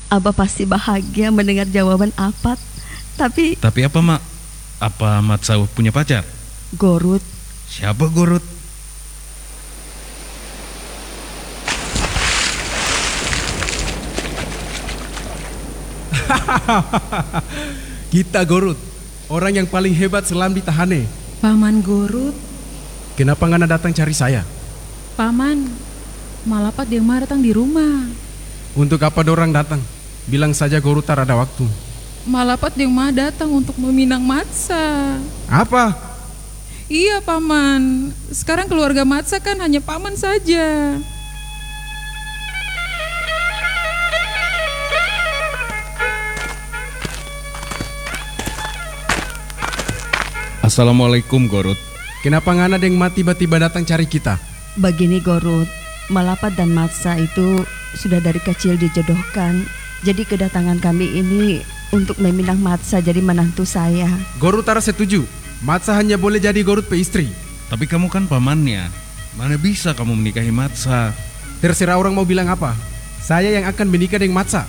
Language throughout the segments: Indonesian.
Abah pasti bahagia mendengar jawaban Apat. Tapi Tapi apa, Mak? Apa Matsa punya pacar? Gorut. Siapa Gorut? Kita Gorut, orang yang paling hebat selam di Tahane. Paman Gorut, Kenapa ngana datang cari saya? Paman, Malapat yang mah datang di rumah. Untuk apa dorang datang? Bilang saja Gorut tak ada waktu. Malapat yang mah datang untuk meminang Matsa. Apa? Iya Paman, sekarang keluarga Matsa kan hanya Paman saja. Assalamualaikum Gorut. Kenapa ngana deng mati tiba-tiba datang cari kita? Begini Gorut, Malapat dan Matsa itu sudah dari kecil dijodohkan. Jadi kedatangan kami ini untuk meminang Matsa jadi menantu saya. Gorut tak setuju. Matsa hanya boleh jadi Gorut pe istri. Tapi kamu kan pamannya. Mana bisa kamu menikahi Matsa? Terserah orang mau bilang apa. Saya yang akan menikah dengan Matsa.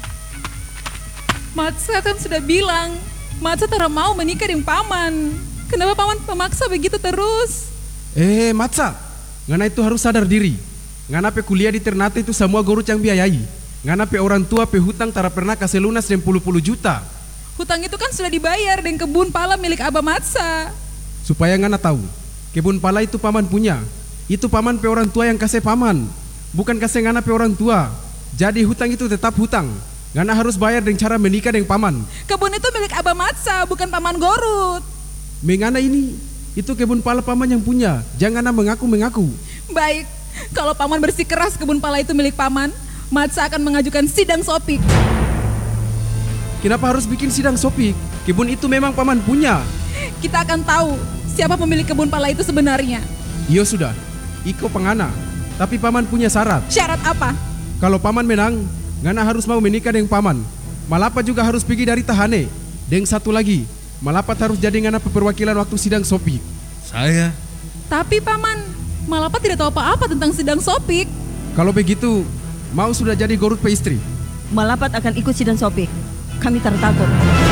Matsa kan sudah bilang, Matsa tak mau menikah dengan Paman. Kenapa Paman memaksa begitu terus? Matsa, ngana itu harus sadar diri. Ngana pe kuliah di Ternate itu semua Gorut yang biayai. Ngana pe orang tua pe hutang tara pernah kasih lunas dan puluh-puluh juta. Hutang itu kan sudah dibayar dengan kebun pala milik Abah Matsa. Supaya ngana tahu, kebun pala itu paman punya. Itu paman pe orang tua yang kasih paman, bukan kasih ngana pe orang tua. Jadi hutang itu tetap hutang. Ngana harus bayar dengan cara menikah dengan paman. Kebun itu milik Abah Matsa, bukan Paman Gorut. Mengana ini, itu kebun pala paman yang punya. Jangan ngana mengaku-mengaku. Baik, kalau Paman bersikeras kebun pala itu milik Paman, Matsa akan mengajukan sidang sopik. Kenapa harus bikin sidang sopik? Kebun itu memang paman punya. Kita akan tahu siapa pemilik kebun pala itu sebenarnya. Iyo sudah, iko pengana. Tapi paman punya syarat. Syarat apa? Kalau paman menang, ngana harus mau menikah dengan paman. Malapat juga harus pergi dari Tahane. Dan satu lagi, Malapat harus jadi ngana perwakilan waktu sidang sopik. Saya? Tapi Paman, Malapat tidak tahu apa-apa tentang sidang sopik. Kalau begitu, mau sudah jadi Gorut pe istri. Malapat akan ikut sidang sopik. Kami tertakut.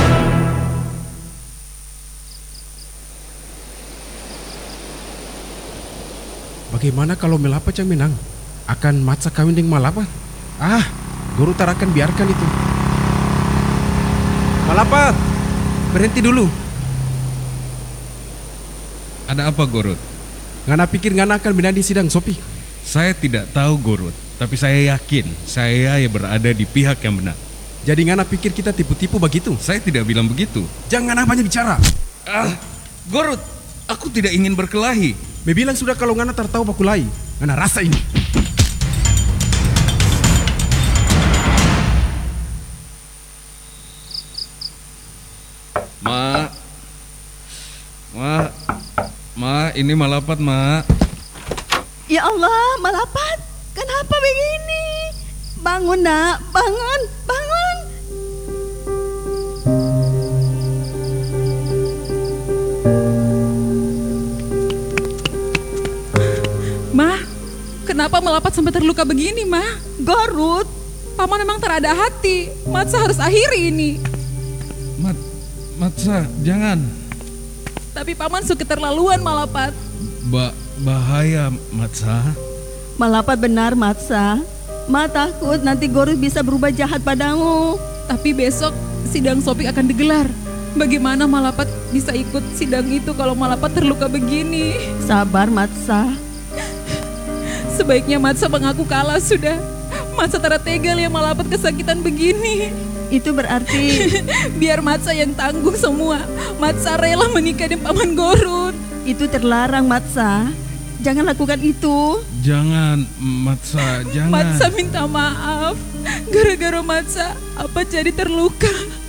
Bagaimana kalau Malapat yang menang? Akan Matsa kawin dengan Malapat? Gorut tak akan biarkan itu. Malapat, berhenti dulu. Ada apa Gorut? Ngana pikir ngana akan menang di sidang sopik? Saya tidak tahu Gorut, tapi saya yakin saya yang berada di pihak yang benar. Jadi ngana pikir kita tipu-tipu begitu? Saya tidak bilang begitu. Jangan banyak bicara. Gorut, aku tidak ingin berkelahi. Bilang sudah kalau ngana tertahu bakulai. Ngana rasa ini. Ma, ini Malapat, Ma. Ya Allah, Malapat, kenapa begini? Bangun nak, bangun, bangun. Ma, kenapa Malapat sampai terluka begini, Ma? Gorut, Paman memang terada hati. Matsa harus akhiri ini. Matsa, jangan. Tapi Paman suka keterlaluan, Malapat. Bahaya, Matsa. Malapat benar Matsa. Ma takut nanti Gorut bisa berubah jahat padamu. Tapi besok sidang sopik akan digelar. Bagaimana Malapat bisa ikut sidang itu kalau Malapat terluka begini? Sabar Matsa. Sebaiknya Matsa mengaku kalah sudah. Matsa tara tega lihat Malapat kesakitan begini. Itu berarti biar Matsa yang tanggung semua. Matsa rela menikah dengan Paman Gorut. itu terlarang Matsa. Jangan lakukan itu. Jangan, Matsa, jangan. Matsa minta maaf. Gara-gara Matsa, apa jadi terluka.